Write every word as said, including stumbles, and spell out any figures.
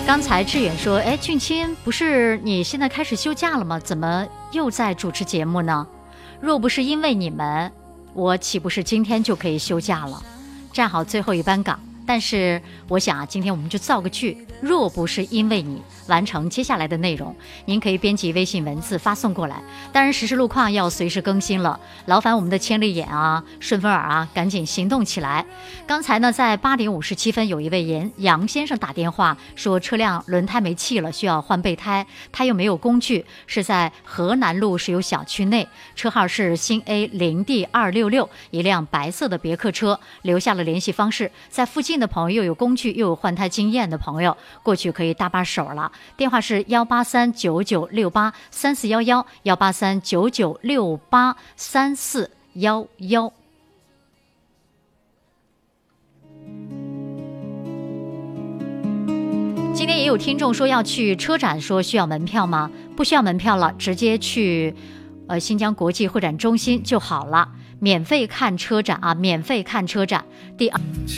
刚才志远说，哎，俊卿，不是你现在开始休假了吗？怎么又在主持节目呢？若不是因为你们，我岂不是今天就可以休假了，站好最后一班岗？但是我想啊，今天我们就造个句，若不是因为你，完成接下来的内容，您可以编辑微信文字发送过来。当然实时路况要随时更新了，劳烦我们的千里眼啊、顺风耳啊，赶紧行动起来。刚才呢，在八点五十七分，有一位严杨先生打电话说车辆轮胎没气了，需要换备胎，他又没有工具，是在河南路石油小区内，车号是新 A 零 D 二六六，一辆白色的别克车，留下了联系方式。在附近的朋友，又有工具又有换胎经验的朋友，过去可以搭把手了。电话是幺八三九九六八三四幺幺，幺八三九九六八三四幺幺。今天也有听众说要去车展，说需要门票吗？不需要门票了，直接去呃新疆国际会展中心就好了，免费看车展啊，免费看车展。第二。